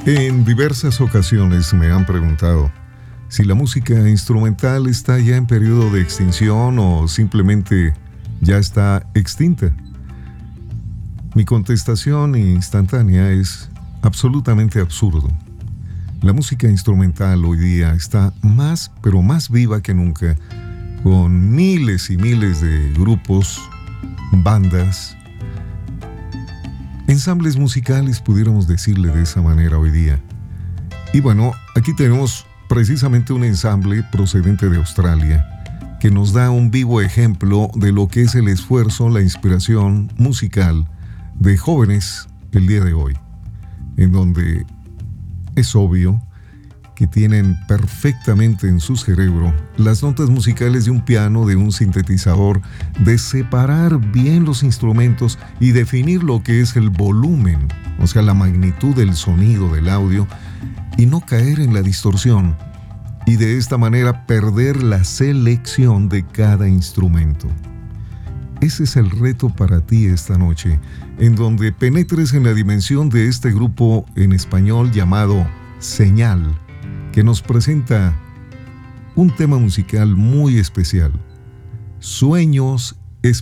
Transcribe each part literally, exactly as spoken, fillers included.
En diversas ocasiones me han preguntado si la música instrumental está ya en periodo de extinción o simplemente ya está extinta. Mi contestación instantánea es absolutamente absurdo. La música instrumental hoy día está más, pero más viva que nunca, con miles y miles de grupos, bandas, ensambles musicales, pudiéramos decirle de esa manera hoy día. Y bueno, aquí tenemos precisamente un ensamble procedente de Australia que nos da un vivo ejemplo de lo que es el esfuerzo, la inspiración musical de jóvenes el día de hoy, en donde es obvio que tienen perfectamente en su cerebro las notas musicales de un piano, de un sintetizador, de separar bien los instrumentos y definir lo que es el volumen, o sea, la magnitud del sonido del audio, y no caer en la distorsión, y de esta manera perder la selección de cada instrumento. Ese es el reto para ti esta noche, en donde penetres en la dimensión de este grupo en español llamado Señal, que nos presenta un tema musical muy especial, Sueños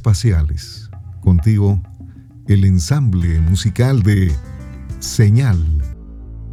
Espaciales. Contigo, el ensamble musical de Señal.